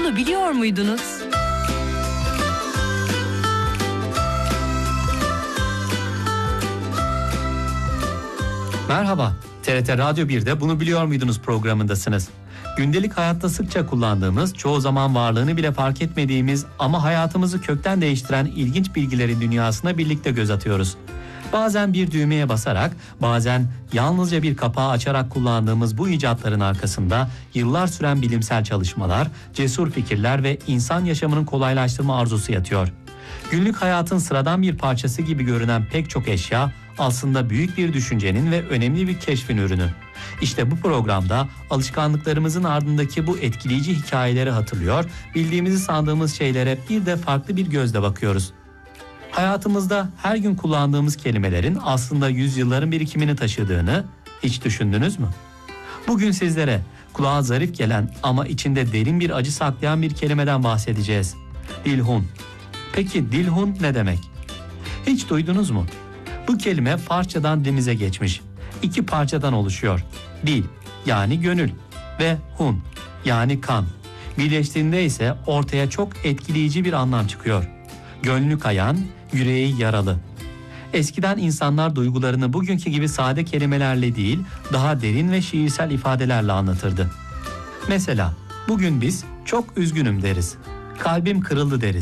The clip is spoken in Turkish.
Bunu biliyor muydunuz? Merhaba, TRT Radyo 1'de Bunu Biliyor Muydunuz programındasınız. Gündelik hayatta sıkça kullandığımız, çoğu zaman varlığını bile fark etmediğimiz ama hayatımızı kökten değiştiren ilginç bilgilerin dünyasına birlikte göz atıyoruz. Bazen bir düğmeye basarak, bazen yalnızca bir kapağı açarak kullandığımız bu icatların arkasında yıllar süren bilimsel çalışmalar, cesur fikirler ve insan yaşamının kolaylaştırma arzusu yatıyor. Günlük hayatın sıradan bir parçası gibi görünen pek çok eşya aslında büyük bir düşüncenin ve önemli bir keşfin ürünü. İşte bu programda alışkanlıklarımızın ardındaki bu etkileyici hikayeleri hatırlıyor, bildiğimizi sandığımız şeylere bir de farklı bir gözle bakıyoruz. Hayatımızda her gün kullandığımız kelimelerin aslında yüzyılların birikimini taşıdığını hiç düşündünüz mü? Bugün sizlere kulağa zarif gelen ama içinde derin bir acı saklayan bir kelimeden bahsedeceğiz. Dilhun. Peki dilhun ne demek? Hiç duydunuz mu? Bu kelime Farsçadan dilimize geçmiş. İki parçadan oluşuyor. Dil yani gönül ve hun yani kan. Birleştiğinde ise ortaya çok etkileyici bir anlam çıkıyor. Gönlü kayan, yüreği yaralı. Eskiden insanlar duygularını bugünkü gibi sade kelimelerle değil, daha derin ve şiirsel ifadelerle anlatırdı. Mesela bugün biz çok üzgünüm deriz. Kalbim kırıldı deriz.